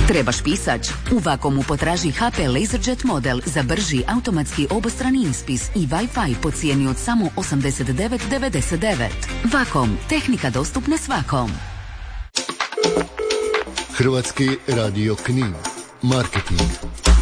Trebaš pisač? U Vakomu potraži HP LaserJet model za brži automatski obostrani ispis i Wi-Fi po cijeni od samo 89,99. Vakom, tehnika dostupna svakom. Hrvatski radio Knin. Marketing.